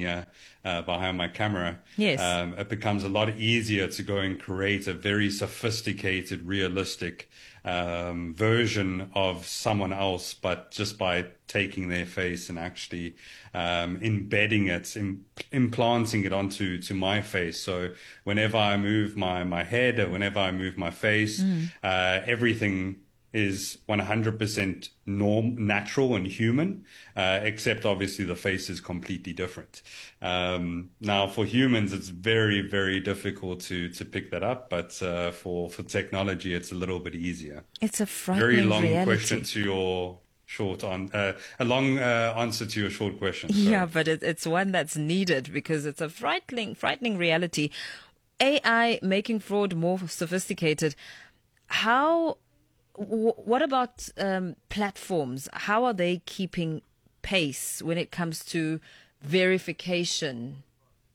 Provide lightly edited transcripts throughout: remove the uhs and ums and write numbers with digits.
here behind my camera, Yes. it becomes a lot easier to go and create a very sophisticated, realistic version of someone else, but just by taking their face and actually embedding it, implanting it onto my face. So whenever I move my head or whenever I move my face, everything is 100% natural and human, except obviously the face is completely different. Now for humans, it's very, very difficult to pick that up, but for technology, it's a little bit easier. It's a Very frightening long question reality. to your a long answer to your short question. Yeah, Sorry. but it's one that's needed because it's a frightening reality. AI making fraud more sophisticated. How, what about platforms? How are they keeping pace when it comes to verification?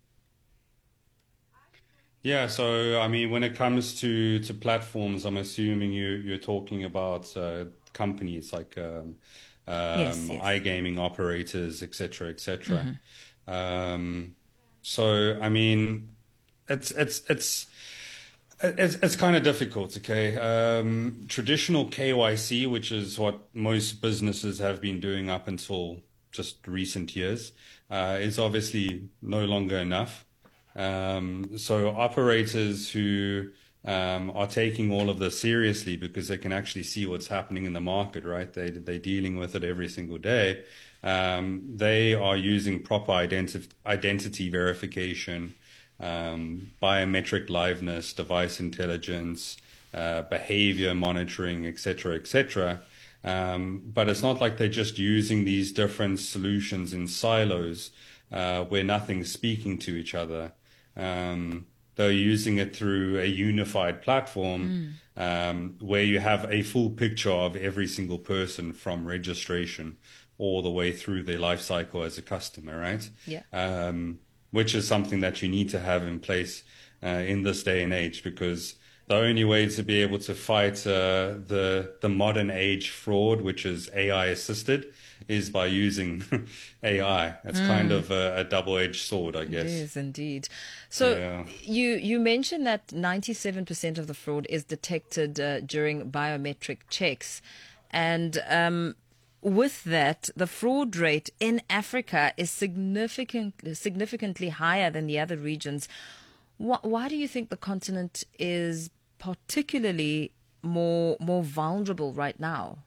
Yeah, so I mean, when it comes to platforms, I'm assuming you're talking about companies like Yes, yes. iGaming operators, et cetera, et cetera. Um, so I mean, it's it's it's it's kind of difficult, okay? Traditional KYC, which is what most businesses have been doing up until just recent years, is obviously no longer enough. So operators who are taking all of this seriously because they can actually see what's happening in the market, right? They're dealing with it every single day. They are using proper identity verification, biometric liveness, device intelligence, behavior monitoring, etc., etc. But it's not like they're just using these different solutions in silos where nothing's speaking to each other. They're using it through a unified platform where you have a full picture of every single person from registration all the way through their life cycle as a customer, right? Yeah. Which is something that you need to have in place in this day and age, because the only way to be able to fight the modern age fraud, which is AI assisted, is by using AI. It's kind of a double-edged sword, I It guess. is indeed. So Yeah. you mentioned that 97% of the fraud is detected during biometric checks, and with that, the fraud rate in Africa is significantly higher than the other regions. Why do you think the continent is particularly more vulnerable right now?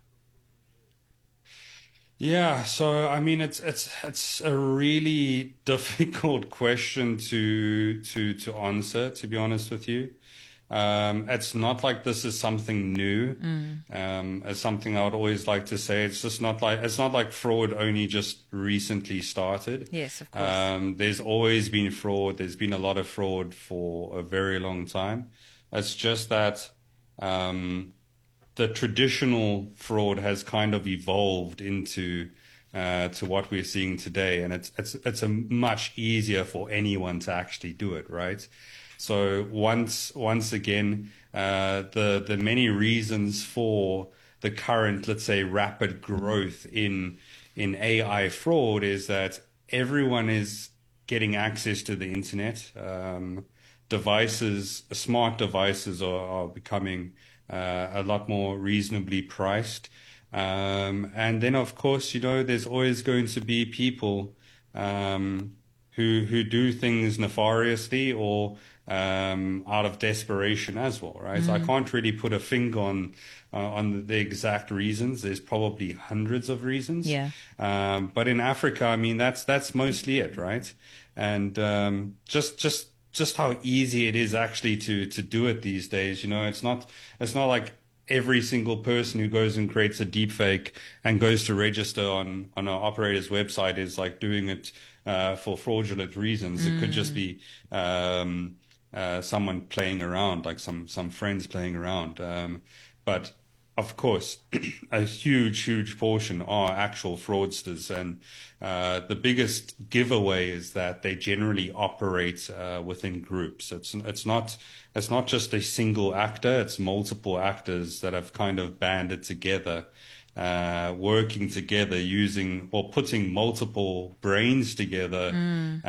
Yeah, so I mean it's a really difficult question to answer, to be honest with you. It's not like this is something new. It's something I would always like to say. It's not like fraud only just recently started. Yes, of course. There's always been fraud. There's been a lot of fraud for a very long time. It's just that the traditional fraud has kind of evolved into to what we're seeing today, and it's a much easier for anyone to actually do it, right? So once again, the many reasons for the current, let's say, rapid growth in AI fraud is that everyone is getting access to the internet. Smart devices are becoming a lot more reasonably priced. And then, of course, there's always going to be people who do things nefariously or out of desperation as well, right? So I can't really put a finger on the exact reasons. There's probably hundreds of reasons. Yeah. But in Africa, I mean, that's mostly it, right? And just how easy it is actually to do it these days. It's not like every single person who goes and creates a deep fake and goes to register on an operator's website is like doing it for fraudulent reasons. It could just be someone playing around, like some friends playing around. But of course, a huge portion are actual fraudsters, and the biggest giveaway is that they generally operate within groups. It's not just a single actor; it's multiple actors that have kind of banded together, working together, using or putting multiple brains together